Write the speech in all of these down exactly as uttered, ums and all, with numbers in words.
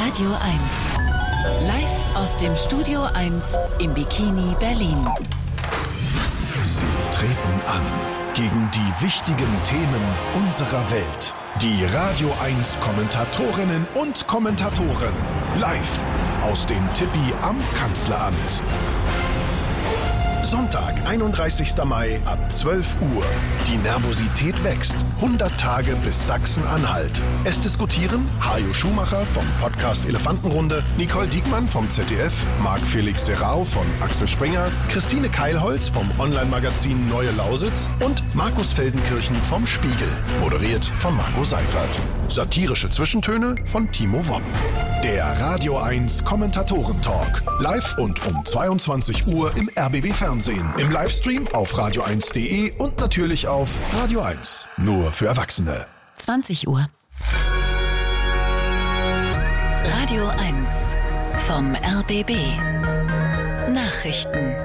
Radio eins. Live aus dem Studio eins im Bikini Berlin. Sie treten an gegen die wichtigen Themen unserer Welt. Die Radio eins Kommentatorinnen und Kommentatoren. Live aus dem Tippi am Kanzleramt. Sonntag, einunddreißigster Mai ab zwölf Uhr. Die Nervosität wächst. hundert Tage bis Sachsen-Anhalt. Es diskutieren Hajo Schumacher vom Podcast Elefantenrunde, Nicole Diekmann vom Z D F, Marc-Felix Serrao von Axel Springer, Christine Keilholz vom Online-Magazin Neue Lausitz und Markus Feldenkirchen vom Spiegel. Moderiert von Marco Seifert. Satirische Zwischentöne von Timo Wopp. Der Radio eins Kommentatoren-Talk. Live und um zweiundzwanzig Uhr im R B B Fernsehen. Im Livestream auf radio eins punkt de und natürlich auf Radio eins. Nur für Erwachsene. zwanzig Uhr. Radio eins vom R B B. Nachrichten.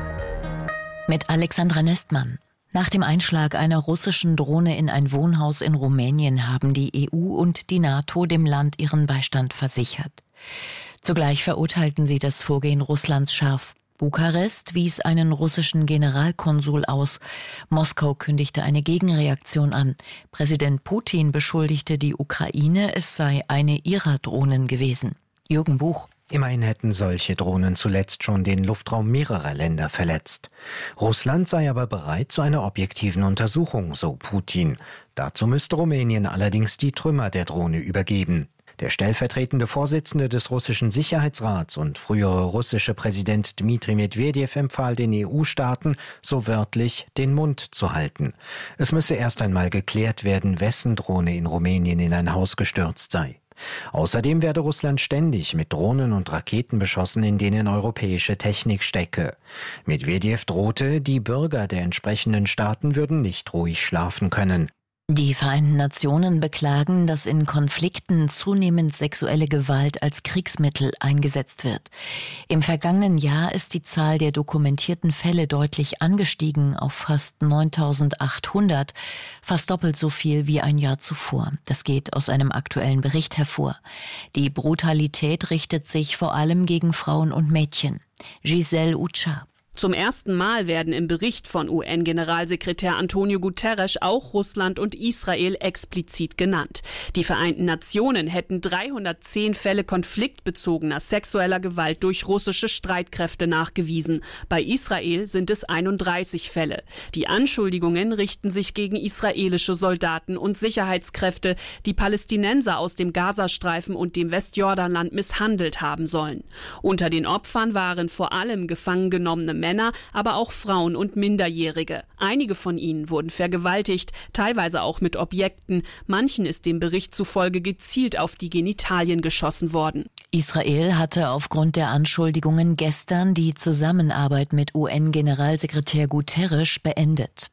Mit Alexandra Nestmann. Nach dem Einschlag einer russischen Drohne in ein Wohnhaus in Rumänien haben die E U und die NATO dem Land ihren Beistand versichert. Zugleich verurteilten sie das Vorgehen Russlands scharf. Bukarest wies einen russischen Generalkonsul aus. Moskau kündigte eine Gegenreaktion an. Präsident Putin beschuldigte die Ukraine, es sei eine ihrer Drohnen gewesen. Jürgen Buch. Immerhin hätten solche Drohnen zuletzt schon den Luftraum mehrerer Länder verletzt. Russland sei aber bereit zu einer objektiven Untersuchung, so Putin. Dazu müsste Rumänien allerdings die Trümmer der Drohne übergeben. Der stellvertretende Vorsitzende des russischen Sicherheitsrats und frühere russische Präsident Dmitri Medwedew empfahl den E U-Staaten, so wörtlich den Mund zu halten. Es müsse erst einmal geklärt werden, wessen Drohne in Rumänien in ein Haus gestürzt sei. Außerdem werde Russland ständig mit Drohnen und Raketen beschossen, in denen europäische Technik stecke. Medwedew drohte, die Bürger der entsprechenden Staaten würden nicht ruhig schlafen können. Die Vereinten Nationen beklagen, dass in Konflikten zunehmend sexuelle Gewalt als Kriegsmittel eingesetzt wird. Im vergangenen Jahr ist die Zahl der dokumentierten Fälle deutlich angestiegen auf fast neuntausendachthundert, fast doppelt so viel wie ein Jahr zuvor. Das geht aus einem aktuellen Bericht hervor. Die Brutalität richtet sich vor allem gegen Frauen und Mädchen. Giselle Ucha. Zum ersten Mal werden im Bericht von U N-Generalsekretär Antonio Guterres auch Russland und Israel explizit genannt. Die Vereinten Nationen hätten dreihundertzehn Fälle konfliktbezogener sexueller Gewalt durch russische Streitkräfte nachgewiesen. Bei Israel sind es einunddreißig Fälle. Die Anschuldigungen richten sich gegen israelische Soldaten und Sicherheitskräfte, die Palästinenser aus dem Gazastreifen und dem Westjordanland misshandelt haben sollen. Unter den Opfern waren vor allem gefangen genommene Männer, aber auch Frauen und Minderjährige. Einige von ihnen wurden vergewaltigt, teilweise auch mit Objekten. Manchen ist dem Bericht zufolge gezielt auf die Genitalien geschossen worden. Israel hatte aufgrund der Anschuldigungen gestern die Zusammenarbeit mit U N-Generalsekretär Guterres beendet.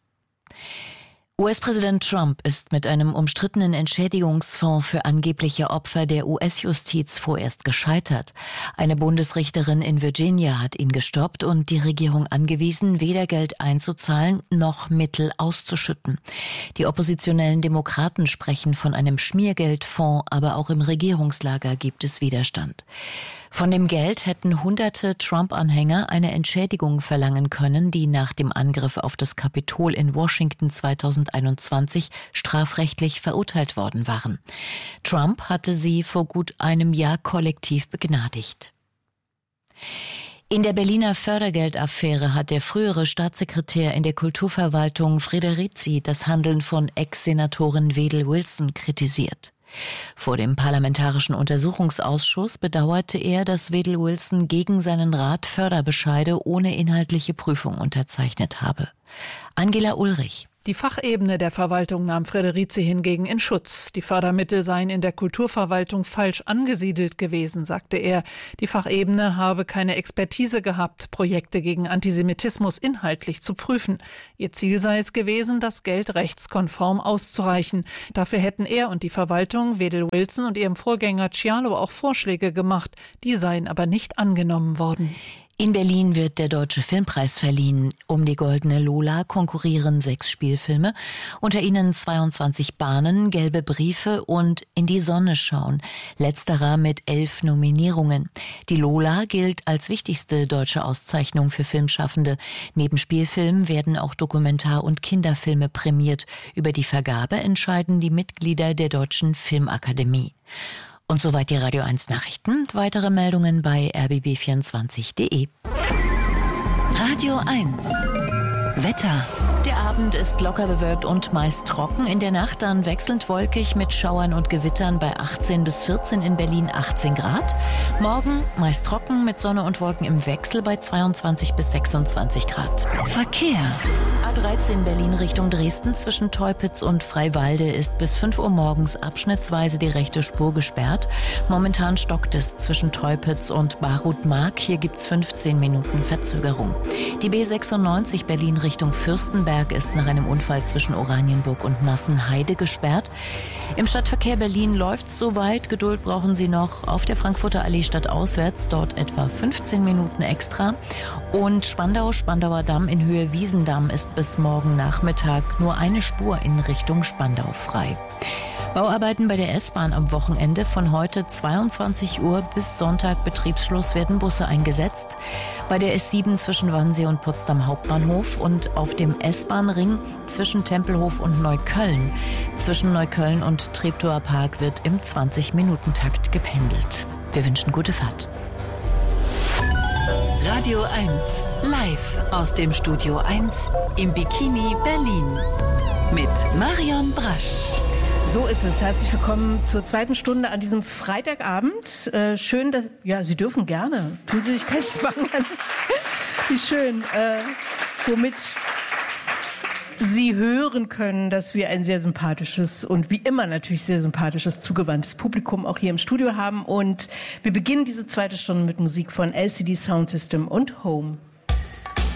U S-Präsident Trump ist mit einem umstrittenen Entschädigungsfonds für angebliche Opfer der U S-Justiz vorerst gescheitert. Eine Bundesrichterin in Virginia hat ihn gestoppt und die Regierung angewiesen, weder Geld einzuzahlen noch Mittel auszuschütten. Die oppositionellen Demokraten sprechen von einem Schmiergeldfonds, aber auch im Regierungslager gibt es Widerstand. Von dem Geld hätten hunderte Trump-Anhänger eine Entschädigung verlangen können, die nach dem Angriff auf das Kapitol in Washington zweitausendeinundzwanzig strafrechtlich verurteilt worden waren. Trump hatte sie vor gut einem Jahr kollektiv begnadigt. In der Berliner Fördergeldaffäre hat der frühere Staatssekretär in der Kulturverwaltung Frederici das Handeln von Ex-Senatorin Wedel Wilson kritisiert. Vor dem Parlamentarischen Untersuchungsausschuss bedauerte er, dass Wedel Wilson gegen seinen Rat Förderbescheide ohne inhaltliche Prüfung unterzeichnet habe. Angela Ulrich. Die Fachebene der Verwaltung nahm Frederici hingegen in Schutz. Die Fördermittel seien in der Kulturverwaltung falsch angesiedelt gewesen, sagte er. Die Fachebene habe keine Expertise gehabt, Projekte gegen Antisemitismus inhaltlich zu prüfen. Ihr Ziel sei es gewesen, das Geld rechtskonform auszureichen. Dafür hätten er und die Verwaltung Wedel Wilson und ihrem Vorgänger Cialo auch Vorschläge gemacht. Die seien aber nicht angenommen worden. In Berlin wird der Deutsche Filmpreis verliehen. Um die Goldene Lola konkurrieren sechs Spielfilme, unter ihnen zweiundzwanzig Bahnen, Gelbe Briefe und In die Sonne schauen, letzterer mit elf Nominierungen. Die Lola gilt als wichtigste deutsche Auszeichnung für Filmschaffende. Neben Spielfilmen werden auch Dokumentar- und Kinderfilme prämiert. Über die Vergabe entscheiden die Mitglieder der Deutschen Filmakademie. Und soweit die Radio eins Nachrichten. Weitere Meldungen bei r b b vierundzwanzig punkt de. Radio eins Wetter. Der Abend ist locker bewölkt und meist trocken. In der Nacht dann wechselnd wolkig mit Schauern und Gewittern bei achtzehn bis vierzehn, in Berlin achtzehn Grad. Morgen meist trocken mit Sonne und Wolken im Wechsel bei zweiundzwanzig bis sechsundzwanzig Grad. Verkehr. A dreizehn Berlin Richtung Dresden zwischen Teupitz und Freiwalde ist bis fünf Uhr morgens abschnittsweise die rechte Spur gesperrt. Momentan stockt es zwischen Teupitz und Barut-Mark. Hier gibt's fünfzehn Minuten Verzögerung. Die B sechsundneunzig Berlin Richtung Fürstenberg ist nach einem Unfall zwischen Oranienburg und Nassenheide gesperrt. Im Stadtverkehr Berlin läuft's soweit. Geduld brauchen Sie noch auf der Frankfurter Allee stadtauswärts, dort etwa fünfzehn Minuten extra. Und Spandau, Spandauer Damm in Höhe Wiesendamm ist bis morgen Nachmittag nur eine Spur in Richtung Spandau frei. Bauarbeiten bei der S-Bahn am Wochenende. Von heute zweiundzwanzig Uhr bis Sonntag Betriebsschluss werden Busse eingesetzt. Bei der S sieben zwischen Wannsee und Potsdam Hauptbahnhof und auf dem S-Bahn-Ring zwischen Tempelhof und Neukölln. Zwischen Neukölln und Treptower Park wird im zwanzig-Minuten-Takt gependelt. Wir wünschen gute Fahrt. Radio eins live aus dem Studio eins im Bikini Berlin mit Marion Brasch. So ist es. Herzlich willkommen zur zweiten Stunde an diesem Freitagabend. Äh, schön, dass, ja, Sie dürfen gerne. Tun Sie sich keinen Zwang an. Wie schön, äh, womit Sie hören können, dass wir ein sehr sympathisches und wie immer natürlich sehr sympathisches, zugewandtes Publikum auch hier im Studio haben. Und wir beginnen diese zweite Stunde mit Musik von L C D Sound System und Home.